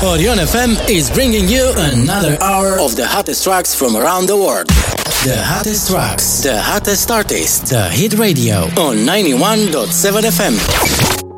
Orion FM is bringing you another hour of the hottest tracks from around the world. The hottest tracks, the hottest artists, the hit radio on 91.7 FM.